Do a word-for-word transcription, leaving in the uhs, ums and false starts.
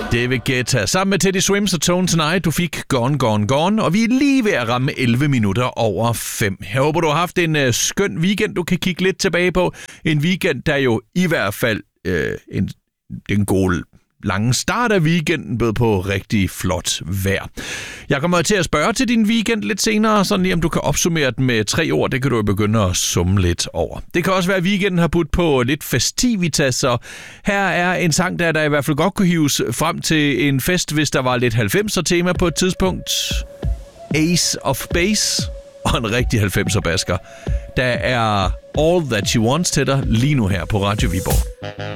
David Guetta sammen med Teddy Swims og Tone Tonight. Du fik Gone, Gone, Gone, og vi er lige ved at ramme elleve minutter over fem. Jeg håber, du har haft en uh, skøn weekend, du kan kigge lidt tilbage på. En weekend, der jo i hvert fald øh, en, en god lange start af weekenden bød på rigtig flot vejr. Jeg kommer til at spørge til din weekend lidt senere, sådan lige om du kan opsummere den med tre ord. Det kan du jo begynde at summe lidt over. Det kan også være, at weekenden har budt på lidt festivitas, så her er en sang, der der i hvert fald godt kunne hives frem til en fest, hvis der var lidt halvfemser tema på et tidspunkt. Ace of Base og en rigtig halvfemser basker. Der er All That She Wants til dig lige nu her på Radio Viborg.